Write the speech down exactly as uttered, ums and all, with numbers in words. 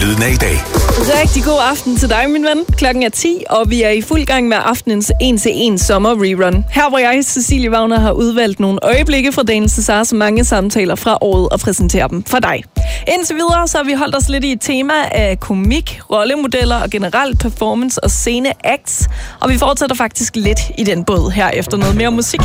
Lyden af i dag. Rigtig god aften til dig, min ven. Klokken er ti, og vi er i fuld gang med aftenens en til en sommer-rerun. Her hvor jeg, Cecilie Wagner, har udvalgt nogle øjeblikke fra dagens så mange samtaler fra året og præsenterer dem for dig. Indtil videre så har vi holdt os lidt i et tema af komik, rollemodeller og generelt performance og scene acts. Og vi fortsætter faktisk lidt i den båd her efter noget mere musik.